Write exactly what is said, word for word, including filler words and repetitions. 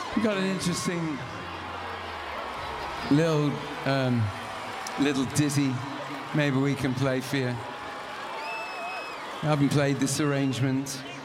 We've got an interesting little, um, little ditty maybe we can play for you. I haven't played this arrangement